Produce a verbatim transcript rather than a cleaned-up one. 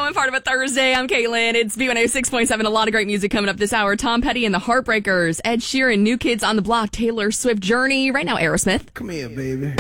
common part of a Thursday. I'm Caitlin. It's B one oh six point seven. A lot of great music coming up this hour. Tom Petty and the Heartbreakers, Ed Sheeran, New Kids on the Block, Taylor Swift, Journey. Right now, Aerosmith. Come here, baby.